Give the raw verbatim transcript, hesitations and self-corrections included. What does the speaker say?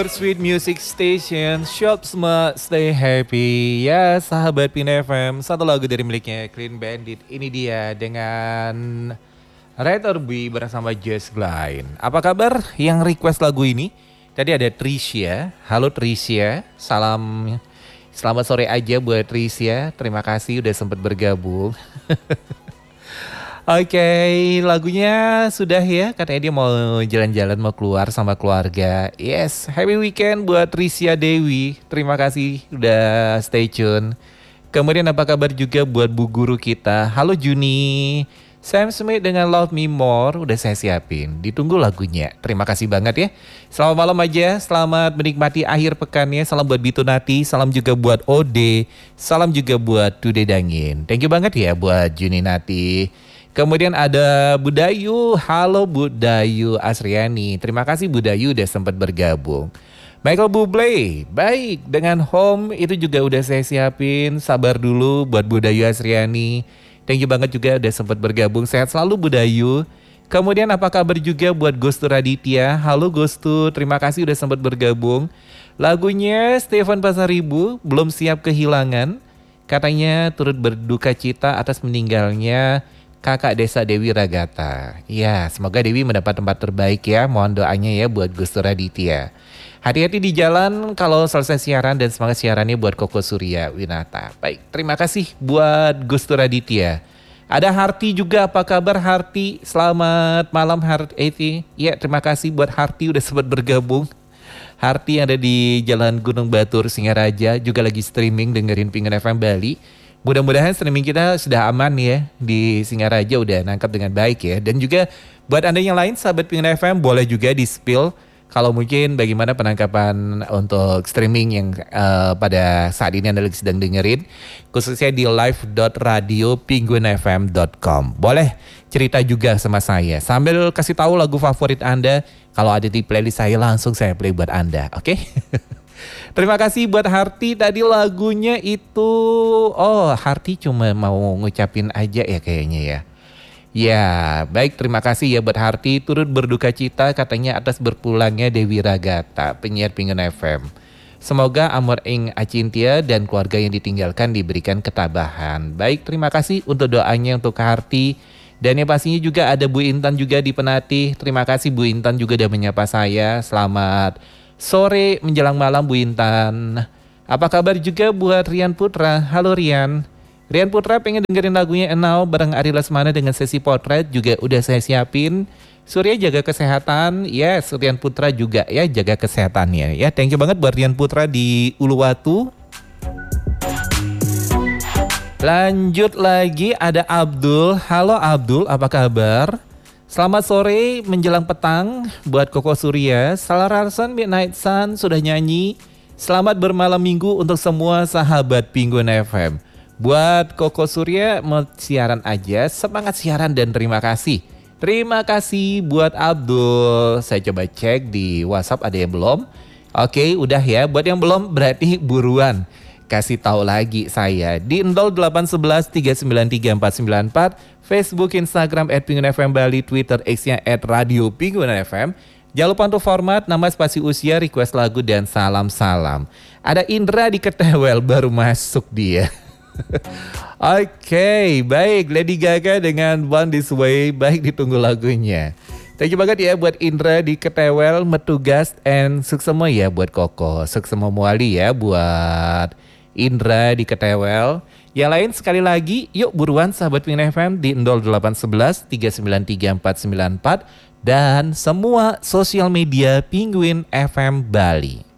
Sweet Music Station, Shop Smart, Stay Happy. Ya sahabat Pin F M, satu lagu dari miliknya Clean Bandit. Ini dia dengan Red Orby bersama Just Glide. Apa kabar yang request lagu ini? Tadi ada Tricia. Halo Tricia, salam selamat sore aja buat Tricia. Terima kasih udah sempat bergabung. Oke, okay, lagunya sudah ya. Katanya dia mau jalan-jalan, mau keluar sama keluarga. Yes, happy weekend buat Tricia Dewi. Terima kasih udah stay tune. Kemudian apa kabar juga buat bu guru kita. Halo Juni. Sam Smith dengan Love Me More udah saya siapin. Ditunggu lagunya. Terima kasih banget ya. Selamat malam aja. Selamat menikmati akhir pekannya. Salam buat Bitu Nati. Salam juga buat Ode. Salam juga buat Tude Dangin. Thank you banget ya buat Juni Nati. Kemudian ada Budayu, halo Budayu Asriani. Terima kasih Budayu udah sempat bergabung. Michael Bublé, baik dengan Home itu juga udah saya siapin. Sabar dulu buat Budayu Asriani. Thank you banget juga udah sempat bergabung. Sehat selalu Budayu. Kemudian apa kabar juga buat Gostu Raditya. Halo Gostu, terima kasih udah sempat bergabung. Lagunya Stefan Pasaribu, Belum Siap Kehilangan. Katanya turut berduka cita atas meninggalnya Kakak Desa Dewi Ragata. Ya, semoga Dewi mendapat tempat terbaik ya. Mohon doanya ya buat Gustu Raditya. Hati-hati di jalan kalau selesai siaran dan semangat siarannya buat Koko Surya Winata. Baik, terima kasih buat Gustu Raditya. Ada Harti juga, apa kabar Harti? Selamat malam Harti. Ya, terima kasih buat Harti udah sempat bergabung. Harti yang ada di Jalan Gunung Batur Singaraja juga lagi streaming dengerin Pingin F M Bali. Mudah-mudahan streaming kita sudah aman ya di Singaraja, udah nangkap dengan baik ya. Dan juga buat Anda yang lain sahabat Pingin F M boleh juga di spill kalau mungkin bagaimana penangkapan untuk streaming yang uh, pada saat ini Anda lagi sedang dengerin, khususnya di live dot radio penguin f m dot com. Boleh cerita juga sama saya sambil kasih tahu lagu favorit Anda. Kalau ada di playlist saya langsung saya play buat Anda, oke? Okay? Terima kasih buat Harti, tadi lagunya itu, oh Harti cuma mau ngucapin aja ya kayaknya ya. Ya baik, terima kasih ya buat Harti, turut berduka cita katanya atas berpulangnya Dewi Ragata, penyiar Pingin F M. Semoga Amor Ing Acintia dan keluarga yang ditinggalkan diberikan ketabahan. Baik, terima kasih untuk doanya untuk Harti. Dan yang pastinya juga ada Bu Intan juga di Penatih. Terima kasih Bu Intan juga udah menyapa saya, selamat sore menjelang malam Bu Intan. Apa kabar juga buat Rian Putra? Halo Rian. Rian Putra pengen dengerin lagunya Enau bareng Ari Lesmana dengan sesi potret juga udah saya siapin. Surya jaga kesehatan. Yes, Rian Putra juga ya jaga kesehatannya ya. Thank you banget buat Rian Putra di Uluwatu. Lanjut lagi ada Abdul. Halo Abdul, apa kabar? Selamat sore menjelang petang buat Koko Surya. Salah Rarsan Midnight Sun sudah nyanyi. Selamat bermalam minggu untuk semua sahabat Penguin F M. Buat Koko Surya mau siaran aja, semangat siaran dan terima kasih. Terima kasih buat Abdul. Saya coba cek di WhatsApp ada yang belum. Oke, udah ya. Buat yang belum berarti buruan. Kasih tahu lagi saya di nol delapan satu satu tiga sembilan tiga empat sembilan empat, Facebook, Instagram at Penguin F M Bali, Twitter X-nya at Radio Penguin F M. Jangan lupa untuk format, nama, spasi usia, request lagu, dan salam-salam. Ada Indra di Ketewel, baru masuk dia. Oke, okay, baik. Lady Gaga dengan Born This Way, baik ditunggu lagunya. Thank you banget ya buat Indra di Ketewel, Metugas, and sukses semua ya buat Koko. Sukses semua muali ya buat Indra di Ketewel. Yang lain sekali lagi, yuk buruan sahabat Penguin F M di nol delapan satu satu tiga sembilan tiga empat sembilan empat dan semua sosial media Penguin F M Bali.